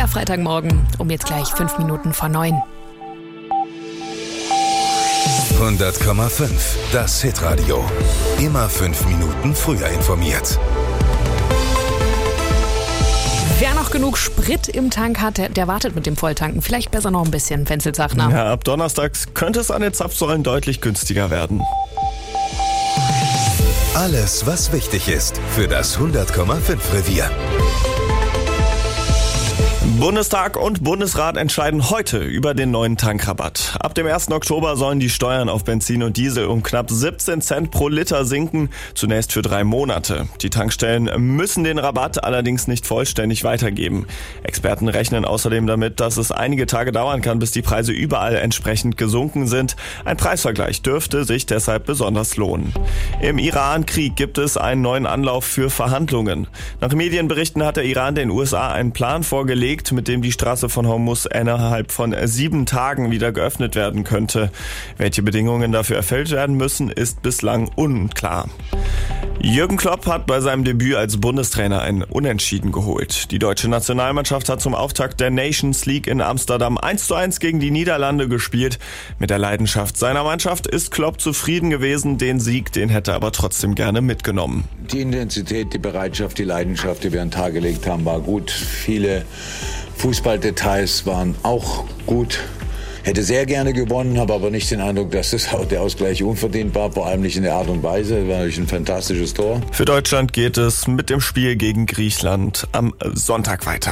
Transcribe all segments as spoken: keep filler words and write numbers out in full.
Der Freitagmorgen um jetzt gleich fünf Minuten vor neun. hundert Komma fünf, das Hitradio. Immer fünf Minuten früher informiert. Wer noch genug Sprit im Tank hat, der, der wartet mit dem Volltanken. Vielleicht besser noch ein bisschen, Wenzel Sachner. Ja, ab Donnerstags könnte es an den Zapfsäulen deutlich günstiger werden. Alles, was wichtig ist für das hundert Komma fünf Revier. Bundestag und Bundesrat entscheiden heute über den neuen Tankrabatt. Ab dem ersten Oktober sollen die Steuern auf Benzin und Diesel um knapp siebzehn Cent pro Liter sinken, zunächst für drei Monate. Die Tankstellen müssen den Rabatt allerdings nicht vollständig weitergeben. Experten rechnen außerdem damit, dass es einige Tage dauern kann, bis die Preise überall entsprechend gesunken sind. Ein Preisvergleich dürfte sich deshalb besonders lohnen. Im Iran-Krieg gibt es einen neuen Anlauf für Verhandlungen. Nach Medienberichten hat der Iran den U S A einen Plan vorgelegt, mit dem die Straße von Hormuz innerhalb von sieben Tagen wieder geöffnet werden könnte. Welche Bedingungen dafür erfüllt werden müssen, ist bislang unklar. Jürgen Klopp hat bei seinem Debüt als Bundestrainer ein Unentschieden geholt. Die deutsche Nationalmannschaft hat zum Auftakt der Nations League in Amsterdam eins zu eins gegen die Niederlande gespielt. Mit der Leidenschaft seiner Mannschaft ist Klopp zufrieden gewesen. Den Sieg, den hätte er aber trotzdem gerne mitgenommen. Die Intensität, die Bereitschaft, die Leidenschaft, die wir an den Tag gelegt haben, war gut. Viele Fußballdetails waren auch gut. Hätte sehr gerne gewonnen, habe aber nicht den Eindruck, dass das, der Ausgleich unverdient war, vor allem nicht in der Art und Weise. Das war natürlich ein fantastisches Tor. Für Deutschland geht es mit dem Spiel gegen Griechenland am Sonntag weiter.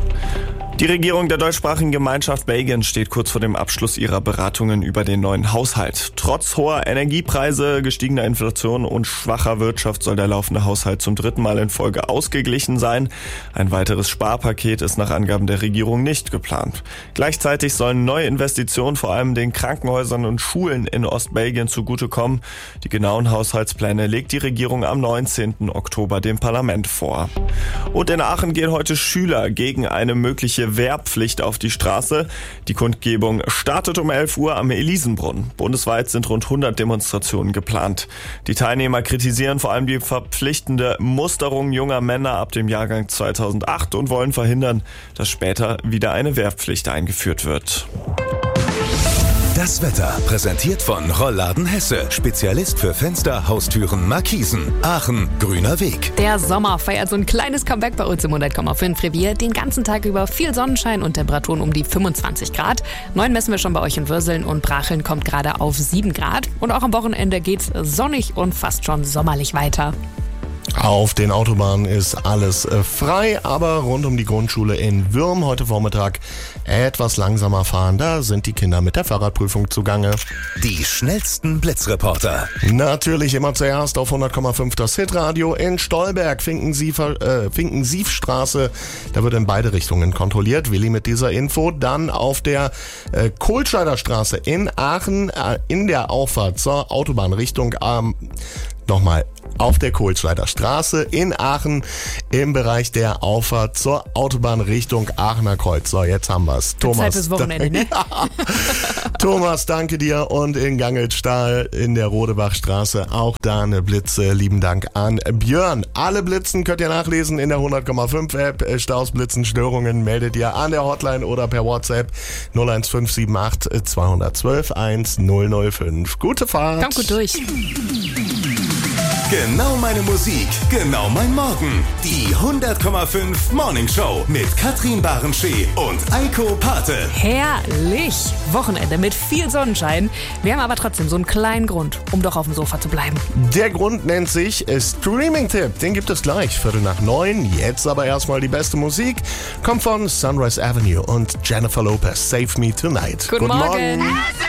Die Regierung der deutschsprachigen Gemeinschaft Belgien steht kurz vor dem Abschluss ihrer Beratungen über den neuen Haushalt. Trotz hoher Energiepreise, gestiegener Inflation und schwacher Wirtschaft soll der laufende Haushalt zum dritten Mal in Folge ausgeglichen sein. Ein weiteres Sparpaket ist nach Angaben der Regierung nicht geplant. Gleichzeitig sollen neue Investitionen vor allem den Krankenhäusern und Schulen in Ostbelgien zugutekommen. Die genauen Haushaltspläne legt die Regierung am neunzehnten Oktober dem Parlament vor. Und in Aachen gehen heute Schüler gegen eine mögliche Wehrpflicht auf die Straße. Die Kundgebung startet um elf Uhr am Elisenbrunn. Bundesweit sind rund hundert Demonstrationen geplant. Die Teilnehmer kritisieren vor allem die verpflichtende Musterung junger Männer ab dem Jahrgang zweitausendacht und wollen verhindern, dass später wieder eine Wehrpflicht eingeführt wird. Das Wetter präsentiert von Rollladen Hesse. Spezialist für Fenster, Haustüren, Markisen. Aachen, grüner Weg. Der Sommer feiert so ein kleines Comeback bei uns im hundert Komma fünf Revier. Den ganzen Tag über viel Sonnenschein und Temperaturen um die fünfundzwanzig Grad. Neun messen wir schon bei euch in Würseln und Bracheln kommt gerade auf sieben Grad. Und auch am Wochenende geht's sonnig und fast schon sommerlich weiter. Auf den Autobahnen ist alles äh, frei, aber rund um die Grundschule in Würm heute Vormittag etwas langsamer fahren. Da sind die Kinder mit der Fahrradprüfung zugange. Die schnellsten Blitzreporter. Natürlich immer zuerst auf hundert Komma fünf das Hitradio in Stolberg, Finkensief, äh, Finkensiefstraße. Da wird in beide Richtungen kontrolliert. Willi mit dieser Info. Dann auf der äh, Kohlscheider Straße in Aachen äh, in der Auffahrt zur Autobahnrichtung ähm, Nochmal, auf der Kohlscheider Straße in Aachen im Bereich der Auffahrt zur Autobahn Richtung Aachener Kreuz. So, jetzt haben wir's. Thomas, Zeit fürs Wochenende, ne? Ja. Thomas, danke dir. Und in Gangelstahl in der Rodebachstraße auch da eine Blitze. Lieben Dank an Björn. Alle Blitzen könnt ihr nachlesen in der hundert Komma fünf App. Staus, Blitzen, Störungen meldet ihr an der Hotline oder per WhatsApp null eins fünf sieben acht zwei eins zwei eins null null fünf. Gute Fahrt. Kommt gut durch. Genau meine Musik, genau mein Morgen. Die hundert Komma fünf Morning Show mit Katrin Barenschee und Eiko Pate. Herrlich. Wochenende mit viel Sonnenschein. Wir haben aber trotzdem so einen kleinen Grund, um doch auf dem Sofa zu bleiben. Der Grund nennt sich Streaming-Tipp. Den gibt es gleich, Viertel nach neun. Jetzt aber erstmal die beste Musik. Kommt von Sunrise Avenue und Jennifer Lopez. Save Me Tonight. Guten, Guten Morgen. Morgen.